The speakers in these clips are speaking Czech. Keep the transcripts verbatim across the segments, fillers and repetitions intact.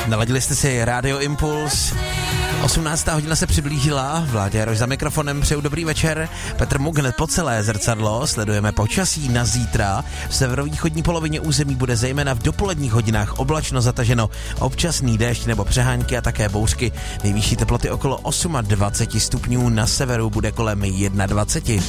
Naladili jste si Radio Impuls. osmnáctá hodina se přiblížila, Vláďa Jaroš za mikrofonem, přeju dobrý večer. Petr Muk hned po celé zrcadlo, sledujeme počasí na zítra. V severovýchodní polovině území bude zejména v dopoledních hodinách oblačno zataženo, občasný déšť nebo přehánky a také bouřky. Nejvyšší teploty okolo dvacet osm stupňů, na severu bude kolem dvacet jedna.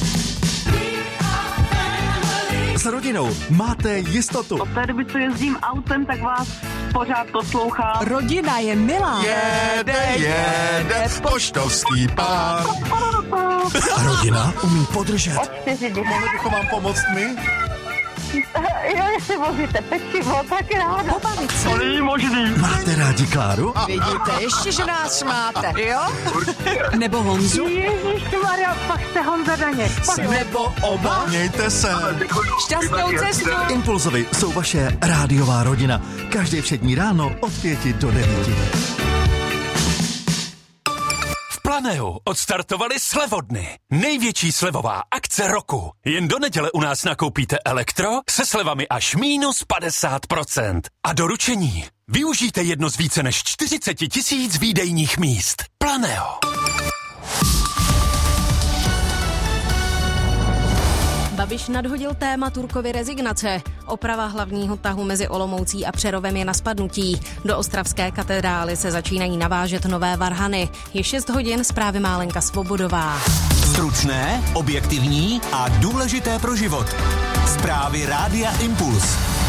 S rodinou máte jistotu. Od té doby, co jezdím autem, tak vás pořád poslouchám. Rodina je milá. Jede, jede, poštovský pár. A rodina umí podržet. Od čtyři dny. Mohli bychom vám pomoct my? Jo, jestli vozíte pečivo, tak ráda. Pobavit se. To není možný. Máte rádi Kláru? Vidíte, ještě, že nás máte, jo? Nebo Honzu? Ježišmarja, pak jste Honza Daněk. Nebo oba? Mějte se. Šťastnou cestu. Impulzovi jsou vaše rádiová rodina. Každé všední ráno od pěti do devíti. Planeu odstartovali slevodny. Největší slevová akce roku. Jen do neděle u nás nakoupíte elektro se slevami až minus padesát procent. A doručení. Využijte jedno z více než čtyřicet tisíc výdejních míst. Planeo. Babiš nadhodil téma Turkovy rezignace. Oprava hlavního tahu mezi Olomoucí a Přerovem je na spadnutí. Do ostravské katedrály se začínají navážet nové varhany. Je šest hodin, zprávy má Lenka Svobodová. Stručné, objektivní a důležité pro život. Zprávy Rádia Impuls.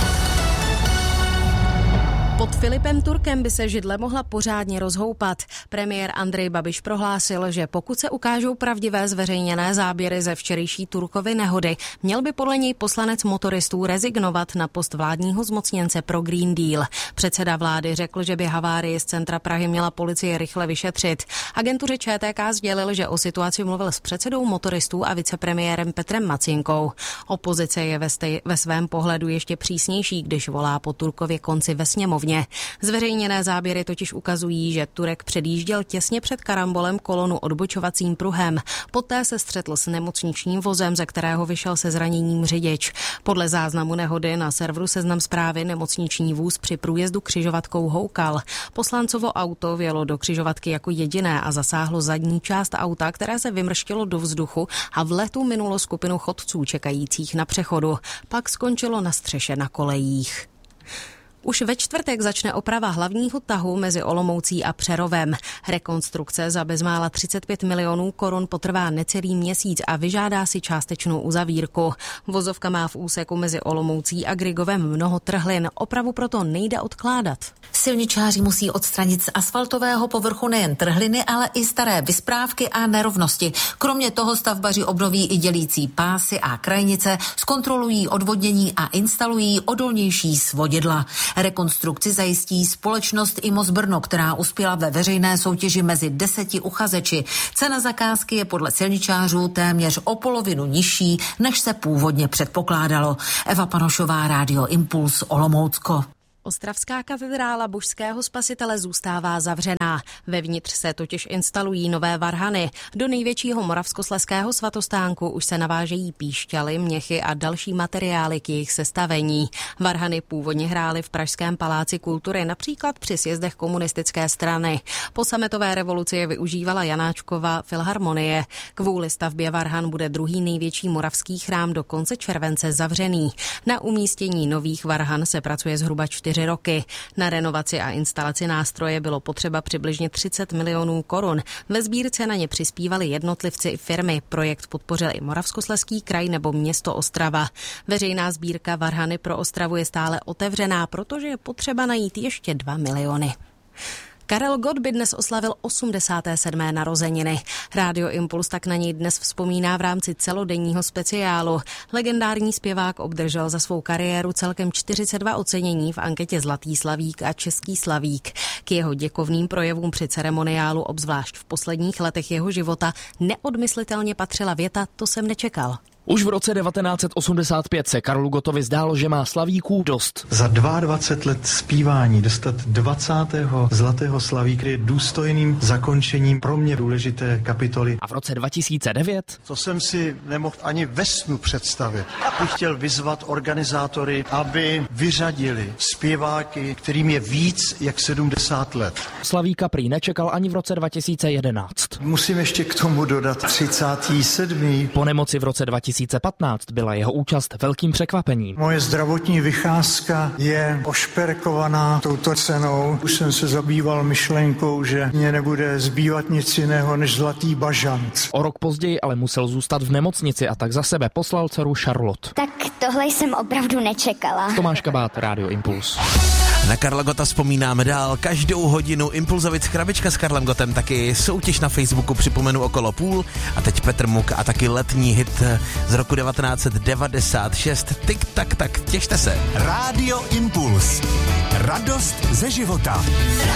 Pod Filipem Turkem by se židle mohla pořádně rozhoupat. Premiér Andrej Babiš prohlásil, že pokud se ukážou pravdivé zveřejněné záběry ze včerejší Turkovy nehody, měl by podle něj poslanec motoristů rezignovat na post vládního zmocněnce pro Green Deal. Předseda vlády řekl, že by havárii z centra Prahy měla policie rychle vyšetřit. Agentuře Č T K sdělil, že o situaci mluvil s předsedou motoristů a vicepremiérem Petrem Macinkou. Opozice je ve, stej- ve svém pohledu ještě přísnější, když volá po Turkově konci ve sněmovně. Zveřejněné záběry totiž ukazují, že Turek předjížděl těsně před karambolem kolonu odbočovacím pruhem. Poté se střetl s nemocničním vozem, ze kterého vyšel se zraněním řidič. Podle záznamu nehody na serveru Seznam Zprávy nemocniční vůz při průjezdu křižovatkou houkal. Poslancovo auto vjelo do křižovatky jako jediné a zasáhlo zadní část auta, které se vymrštilo do vzduchu a v letu minulo skupinu chodců čekajících na přechodu. Pak skončilo na střeše na kolejích. Už ve čtvrtek začne oprava hlavního tahu mezi Olomoucí a Přerovem. Rekonstrukce za bezmála třicet pět milionů korun potrvá necelý měsíc a vyžádá si částečnou uzavírku. Vozovka má v úseku mezi Olomoucí a Grigovem mnoho trhlin. Opravu proto nejde odkládat. Silničáři musí odstranit z asfaltového povrchu nejen trhliny, ale i staré vysprávky a nerovnosti. Kromě toho stavbaři obnoví i dělící pásy a krajnice, zkontrolují odvodnění a instalují odolnější svodidla. Rekonstrukci zajistí společnost Imos Brno, která uspěla ve veřejné soutěži mezi deseti uchazeči. Cena zakázky je podle silničářů téměř o polovinu nižší, než se původně předpokládalo. Eva Panošová, Radio Impuls, Olomoucko. Ostravská katedrála Božského spasitele zůstává zavřená. Vevnitř se totiž instalují nové varhany. Do největšího moravskoslezského svatostánku už se navážejí píšťaly, měchy a další materiály k jejich sestavení. Varhany původně hrály v Pražském paláci kultury, například při sjezdech komunistické strany. Po sametové revoluci je využívala Janáčkova filharmonie. Kvůli stavbě varhan bude druhý největší moravský chrám do konce července zavřený. Na umístění nových varhan se pracuje zhruba čtyři roky. Na renovaci a instalaci nástroje bylo potřeba přibližně třicet milionů korun. Ve sbírce na ně přispívali jednotlivci i firmy. Projekt podpořil i Moravskoslezský kraj nebo město Ostrava. Veřejná sbírka varhany pro Ostravu je stále otevřená, protože je potřeba najít ještě dva miliony. Karel Gott by dnes oslavil osmdesáté sedmé narozeniny. Rádio Impuls tak na něj dnes vzpomíná v rámci celodenního speciálu. Legendární zpěvák obdržel za svou kariéru celkem čtyřicet dva ocenění v anketě Zlatý slavík a Český slavík. K jeho děkovným projevům při ceremoniálu, obzvlášť v posledních letech jeho života, neodmyslitelně patřila věta "To jsem nečekal". Už v roce devatenáct set osmdesát pět se Karlu Gottovi zdálo, že má slavíků dost. Za dvacet dva let zpívání dostat dvacátého zlatého slavíka je důstojným zakončením pro mě důležité kapitoly. A v roce dva tisíce devět? To jsem si nemohl ani ve snu představit. Bych chtěl vyzvat organizátory, aby vyřadili zpěváky, kterým je víc jak sedmdesát let. Slavíka prý nečekal ani v roce dva tisíce jedenáct. Musím ještě k tomu dodat třicátý sedmý Po nemoci v roce dva tisíce patnáct byla jeho účast velkým překvapením. Moje zdravotní vycházka je ošperkovaná touto cenou. Už jsem se zabýval myšlenkou, že mě nebude zbývat nic jiného než zlatý bažant. O rok později ale musel zůstat v nemocnici a tak za sebe poslal dceru Charlotte. Tak tohle jsem opravdu nečekala. Tomáš Kabát, Rádio Impuls. Na Karla Gotta vzpomínáme dál každou hodinu. Impulzovic Krabička s Karlem Gottem, taky soutěž na Facebooku, připomenu okolo půl. A teď Petr Muk a taky letní hit z roku devatenáct set devadesát šest. Tik tak tak, těšte se. Rádio Impuls. Radost ze života.